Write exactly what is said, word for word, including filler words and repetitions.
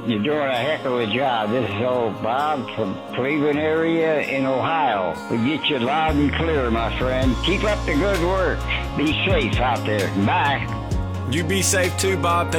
You're doing a heck of a job. This is old Bob from Cleveland area in Ohio. We get you loud and clear, my friend. Keep up the good work. Be safe out there. Bye. You be safe too, Bob.